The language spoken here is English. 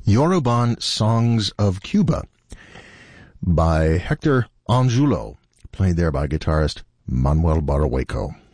Yoruban Songs of Cuba by Hector Angulo, played there by guitarist Manuel Barahueco.